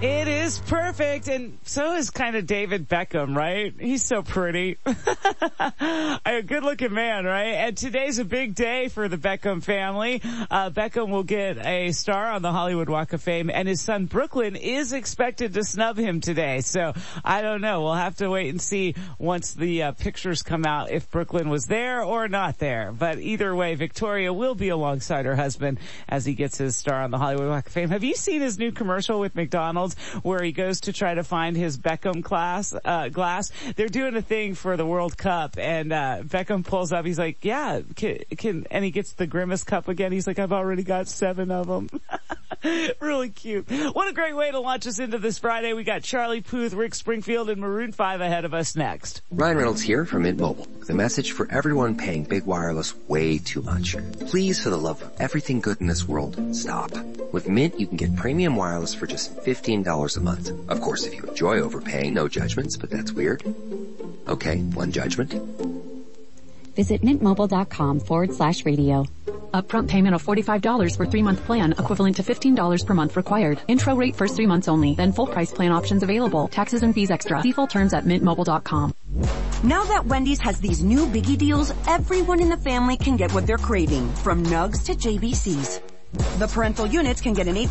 It is perfect, and so is kind of David Beckham, right? He's so pretty. A good-looking man, right? And today's a big day for the Beckham family. Beckham will get a star on the Hollywood Walk of Fame, and his son Brooklyn is expected to snub him today. So I don't know. We'll have to wait and see once the pictures come out if Brooklyn was there or not there. But either way, Victoria will be alongside her husband as he gets his star on the Hollywood Walk of Fame. Have you seen his new commercial with McDonald's where he goes to try to find his Beckham glass? They're doing a thing for the World Cup, and Beckham pulls up. He's like, yeah, and he gets the Grimace cup again. He's like, I've already got 7 of them. Really cute. What a great way to launch us into this Friday. We got Charlie Puth, Rick Springfield, and Maroon 5 ahead of us next. Ryan Reynolds here from Mint Mobile with a message for everyone paying big wireless way too much. Please, for the love of everything good in this world, stop. With Mint, you can get premium wireless for just $15 a month. Of course, if you enjoy overpaying, no judgments, but that's weird. Okay, one judgment. Visit mintmobile.com/radio. Upfront payment of $45 for 3-month plan, equivalent to $15 per month required. Intro rate first 3 months only, then full price plan options available. Taxes and fees extra. See full terms at mintmobile.com. Now that Wendy's has these new biggie deals, everyone in the family can get what they're craving, from Nugs to JBC's. The parental units can get an